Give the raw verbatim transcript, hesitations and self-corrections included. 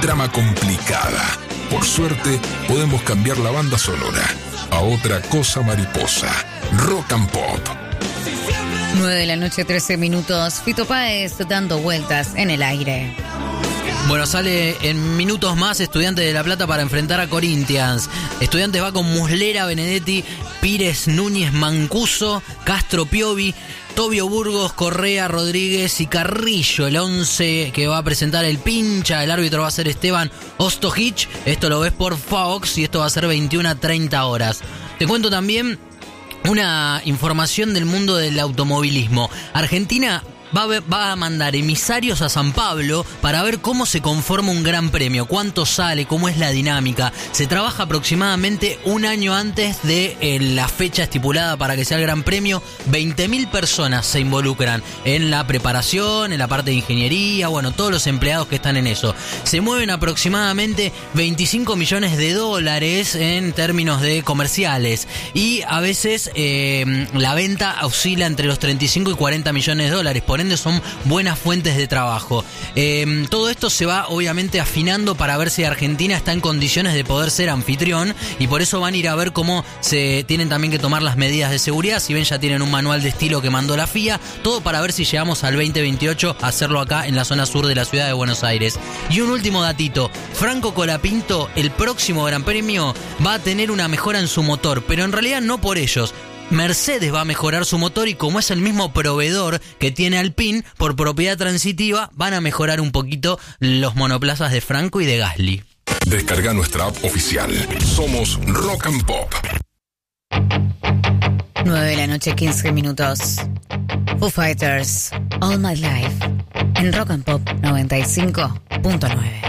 trama complicada. Por suerte, podemos cambiar la banda sonora a otra cosa mariposa. Rock and Pop. nueve de la noche, trece minutos. Fito Páez dando vueltas en el aire. Bueno, sale en minutos más Estudiantes de La Plata para enfrentar a Corinthians. Estudiantes va con Muslera, Benedetti, Pires, Núñez, Mancuso, Castro, Piovi, Tobio Burgos, Correa, Rodríguez y Carrillo. El once que va a presentar el Pincha. El árbitro va a ser Esteban Ostojic. Esto lo ves por Fox y esto va a ser veintiuna a treinta horas. Te cuento también una información del mundo del automovilismo. Argentina Va a, ver, va a mandar emisarios a San Pablo para ver cómo se conforma un gran premio, cuánto sale, cómo es la dinámica. Se trabaja aproximadamente un año antes de eh, la fecha estipulada para que sea el gran premio. veinte mil personas se involucran en la preparación, en la parte de ingeniería, bueno, todos los empleados que están en eso. Se mueven aproximadamente veinticinco millones de dólares en términos de comerciales y a veces eh, la venta oscila entre los treinta y cinco y cuarenta millones de dólares. Por ende son buenas fuentes de trabajo. Eh, todo esto se va obviamente afinando para ver si Argentina está en condiciones de poder ser anfitrión y por eso van a ir a ver cómo se tienen también que tomar las medidas de seguridad. Si ven, ya tienen un manual de estilo que mandó la F I A, todo para ver si llegamos al veinte veintiocho a hacerlo acá en la zona sur de la ciudad de Buenos Aires. Y un último datito, Franco Colapinto, el próximo Gran Premio va a tener una mejora en su motor, pero en realidad no por ellos. Mercedes va a mejorar su motor y como es el mismo proveedor que tiene Alpine, por propiedad transitiva, van a mejorar un poquito los monoplazas de Franco y de Gasly. Descarga nuestra app oficial. Somos Rock and Pop. nueve de la noche, quince minutos. Foo Fighters, All My Life, en Rock and Pop noventa y cinco punto nueve.